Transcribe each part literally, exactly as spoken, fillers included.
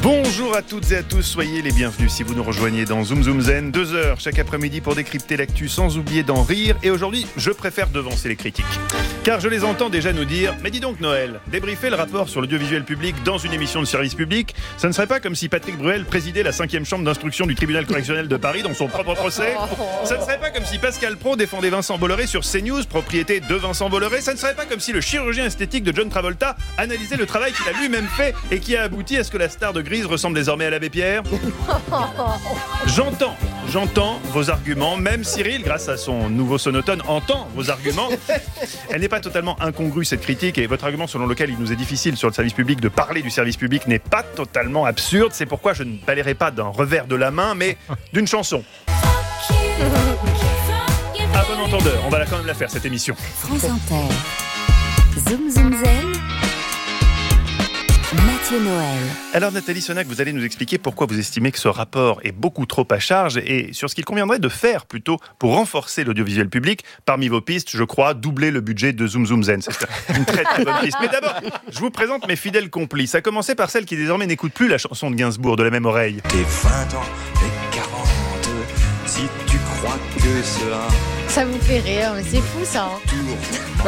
Bonjour à toutes et à tous, soyez les bienvenus si vous nous rejoignez dans Zoom Zoom Zen. Deux heures chaque après-midi pour décrypter l'actu sans oublier d'en rire. Et aujourd'hui, je préfère devancer les critiques. Car je les entends déjà nous dire « Mais dis donc Noël, débriefer le rapport sur l'audiovisuel public dans une émission de service public, ça ne serait pas comme si Patrick Bruel présidait la cinquième chambre d'instruction du tribunal correctionnel de Paris dans son propre procès. Ça ne serait pas comme si Pascal Praud défendait Vincent Bolloré sur CNews, propriété de Vincent Bolloré. Ça ne serait pas comme si le chirurgien esthétique de John Travolta analysait le travail qu'il a lui-même fait et qui a abouti à ce que la star de Grise ressemble désormais à l'abbé Pierre. J'entends, j'entends vos arguments. Même Cyril, grâce à son nouveau sonotone, entend vos arguments. Elle n'est pas totalement incongrue, cette critique, et votre argument selon lequel il nous est difficile sur le service public de parler du service public n'est pas totalement absurde. C'est pourquoi je ne balayerai pas d'un revers de la main, mais d'une chanson. À bon entendeur, on va quand même la faire, cette émission. France Inter. Zoom Zoom Zen. Mathieu Noël. Alors Nathalie Sonac, vous allez nous expliquer pourquoi vous estimez que ce rapport est beaucoup trop à charge et sur ce qu'il conviendrait de faire plutôt pour renforcer l'audiovisuel public. Parmi vos pistes, je crois, doubler le budget de Zoom Zoom Zen. C'est une très très bonne piste. Mais d'abord, je vous présente mes fidèles complices. À commencer par celle qui désormais n'écoute plus la chanson de Gainsbourg de la même oreille. T'es vingt ans, t'es quarante, si tu crois que cela... Ça vous fait rire, mais c'est fou ça. Hein.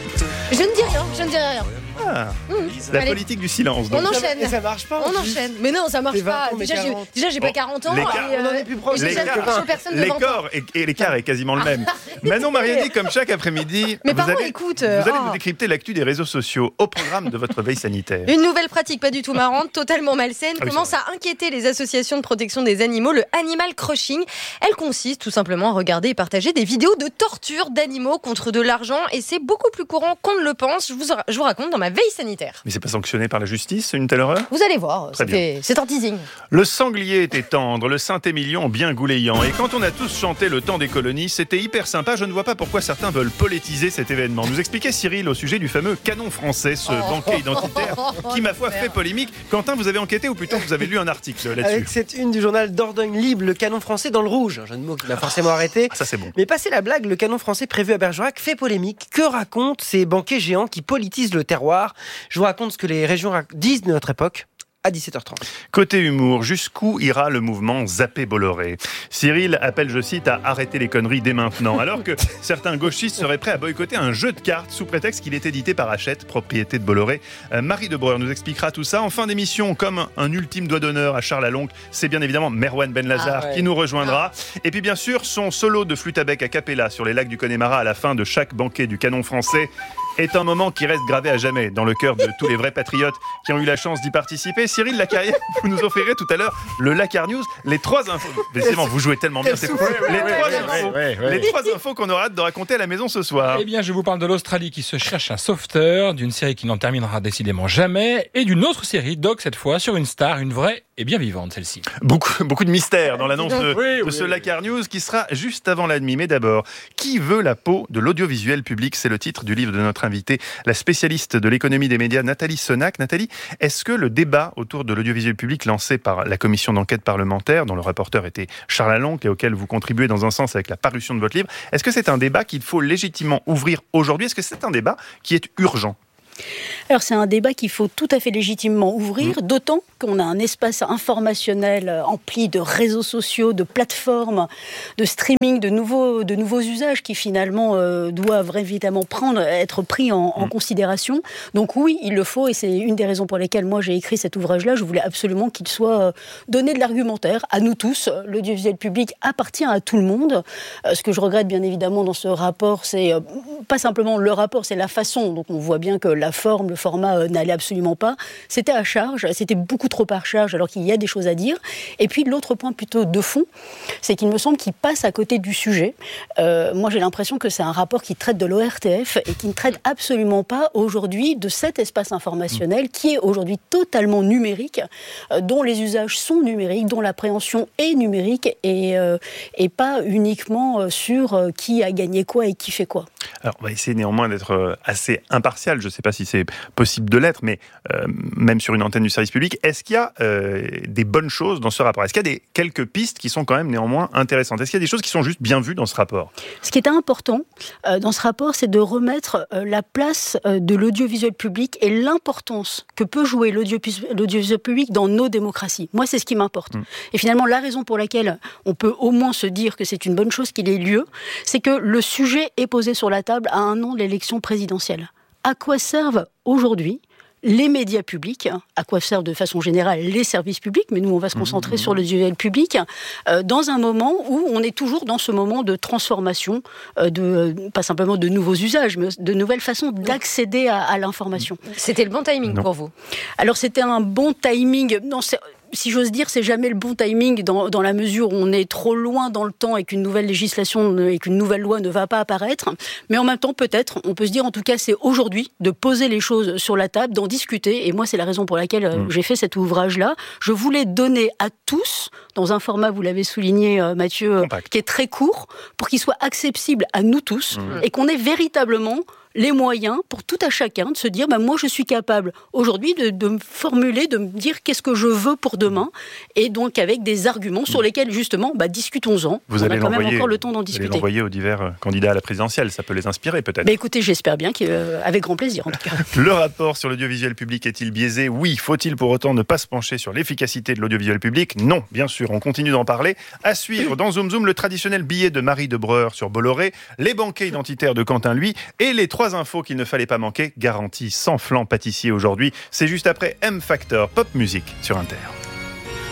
Je ne dis rien, je ne dis rien. Ah, mmh. La Allez. Politique du silence. Donc. On enchaîne. Et ça marche pas. On enchaîne. Mais non, ça marche pas. Déjà, j'ai, déjà, j'ai bon, pas quarante ans. L'écart, et, euh, on en est plus proche. L'écart, et, et l'écart est quasiment le même. Manon Mariani, comme chaque après-midi, Mais vous, pardon, allez, écoute, vous allez oh. nous décrypter l'actu des réseaux sociaux au programme de votre veille sanitaire. Une nouvelle pratique pas du tout marrante, totalement malsaine, ah oui, commence à inquiéter les associations de protection des animaux, le animal crushing. Elle consiste tout simplement à regarder et partager des vidéos de torture d'animaux contre de l'argent, et c'est beaucoup plus courant qu'on ne le pense. Je vous, je vous raconte dans ma veille sanitaire. Mais c'est pas sanctionné par la justice, une telle horreur ? Vous allez voir, c'est, c'est un teasing. Le sanglier était tendre, le Saint-Émilion bien goulayant. Et quand on a tous chanté le temps des colonies, c'était hyper sympa. Je ne vois pas pourquoi certains veulent politiser cet événement. Nous expliquait Cyril au sujet du fameux canon français, ce oh. banquet identitaire qui, ma foi, fait polémique. Quentin, vous avez enquêté ou plutôt vous avez lu un article là-dessus ? Avec cette une du journal Dordogne Libre, le canon français dans le rouge. Un jeu de mots qui m'a forcément arrêté. Ah, ça c'est bon. Mais passé la blague, le canon français prévu à Bergerac fait polémique. Que racontent ces banquets géants qui politisent le terroir ? Je vous raconte ce que les régions disent de notre époque. À dix-sept heures trente. Côté humour, jusqu'où ira le mouvement Zapper Bolloré ? Cyril appelle, je cite, à arrêter les conneries dès maintenant, alors que certains gauchistes seraient prêts à boycotter un jeu de cartes sous prétexte qu'il est édité par Hachette, propriété de Bolloré. Euh, Marie Debreur nous expliquera tout ça. En fin d'émission, comme un ultime doigt d'honneur à Charles Alonc, c'est bien évidemment Merwan Benlazar ah ouais. qui nous rejoindra. Ah. Et puis bien sûr, son solo de flûte à bec a cappella sur les lacs du Connemara à la fin de chaque banquet du canon français est un moment qui reste gravé à jamais dans le cœur de tous les vrais patriotes qui ont eu la chance d'y participer. Cyril Lacarrière, vous nous offrirez tout à l'heure le Lacar News, les trois infos. Décidément, vous jouez tellement bien, c'est fou. Les trois infos, ouais, ouais. les trois infos qu'on aura hâte de raconter à la maison ce soir. Eh bien, je vous parle de l'Australie qui se cherche un sauveteur, d'une série qui n'en terminera décidément jamais, et d'une autre série, Doc cette fois, sur une star, une vraie et bien vivante celle-ci. Beaucoup, beaucoup de mystères dans l'annonce de, oui, de oui, ce oui. Lacar News qui sera juste avant la nuit. Mais d'abord, qui veut la peau de l'audiovisuel public ? C'est le titre du livre de notre invitée, la spécialiste de l'économie des médias, Nathalie Sonac. Nathalie, est-ce que le débat autour de l'audiovisuel public lancé par la commission d'enquête parlementaire, dont le rapporteur était Charles Alonc et auquel vous contribuez dans un sens avec la parution de votre livre, est-ce que c'est un débat qu'il faut légitimement ouvrir aujourd'hui ? Est-ce que c'est un débat qui est urgent ? Alors c'est un débat qu'il faut tout à fait légitimement ouvrir, mmh. d'autant qu'on a un espace informationnel empli de réseaux sociaux, de plateformes, de streaming, de nouveaux, de nouveaux usages qui finalement euh, doivent évidemment prendre, être pris en, mmh. en considération. Donc oui, il le faut, et c'est une des raisons pour lesquelles moi j'ai écrit cet ouvrage-là. Je voulais absolument qu'il soit euh, donné de l'argumentaire à nous tous. L'audiovisuel public appartient à tout le monde. Euh, ce que je regrette bien évidemment dans ce rapport, c'est euh, pas simplement le rapport, c'est la façon. Donc on voit bien que la forme, le format euh, n'allait absolument pas. C'était à charge, c'était beaucoup trop à charge alors qu'il y a des choses à dire. Et puis l'autre point plutôt de fond, c'est qu'il me semble qu'il passe à côté du sujet. Euh, moi j'ai l'impression que c'est un rapport qui traite de l'O R T F et qui ne traite absolument pas aujourd'hui de cet espace informationnel qui est aujourd'hui totalement numérique, euh, dont les usages sont numériques, dont l'appréhension est numérique et, euh, et pas uniquement sur euh, qui a gagné quoi et qui fait quoi. Alors on va essayer néanmoins d'être assez impartial. Je ne sais pas si c'est possible de l'être, mais euh, même sur une antenne du service public, est-ce qu'il y a euh, des bonnes choses dans ce rapport ? Est-ce qu'il y a des, quelques pistes qui sont quand même néanmoins intéressantes ? Est-ce qu'il y a des choses qui sont juste bien vues dans ce rapport ? Ce qui est important euh, dans ce rapport, c'est de remettre euh, la place euh, de l'audiovisuel public et l'importance que peut jouer l'audio- l'audiovisuel public dans nos démocraties. Moi, c'est ce qui m'importe. Mmh. Et finalement, la raison pour laquelle on peut au moins se dire que c'est une bonne chose qu'il ait lieu, c'est que le sujet est posé sur la table à un an de l'élection présidentielle. À quoi servent aujourd'hui les médias publics, à quoi servent de façon générale les services publics, mais nous on va se concentrer mmh. sur l'audiovisuel public, euh, dans un moment où on est toujours dans ce moment de transformation, euh, de, pas simplement de nouveaux usages, mais de nouvelles façons d'accéder à, à l'information. C'était le bon timing non. pour vous ? Alors c'était un bon timing, non, c'est... si j'ose dire, c'est jamais le bon timing dans, dans la mesure où on est trop loin dans le temps et qu'une nouvelle législation et qu'une nouvelle loi ne va pas apparaître. Mais en même temps, peut-être, on peut se dire en tout cas, c'est aujourd'hui de poser les choses sur la table, d'en discuter. Et moi, c'est la raison pour laquelle mmh. j'ai fait cet ouvrage-là. Je voulais donner à tous, dans un format, vous l'avez souligné, Mathieu, Compact. qui est très court, pour qu'il soit accessible à nous tous mmh. et qu'on ait véritablement les moyens pour tout à chacun de se dire bah, moi je suis capable aujourd'hui de, de me formuler, de me dire qu'est-ce que je veux pour demain, et donc avec des arguments sur lesquels justement bah, discutons-en. Vous on allez a quand même encore le temps d'en vous discuter. allez l'envoyer aux divers candidats à la présidentielle, ça peut les inspirer peut-être. Bah, écoutez, j'espère bien qu'avec grand plaisir en tout cas. Le rapport sur l'audiovisuel public est-il biaisé ? Oui. Faut-il pour autant ne pas se pencher sur l'efficacité de l'audiovisuel public ? Non, bien sûr, on continue d'en parler. À suivre dans Zoom Zoom, le traditionnel billet de Marie de Breur sur Bolloré, les banquets identitaires de Quentin Lui et les trois infos qu'il ne fallait pas manquer, garantie sans flanc pâtissier aujourd'hui. C'est juste après M Factor Pop Music sur Inter.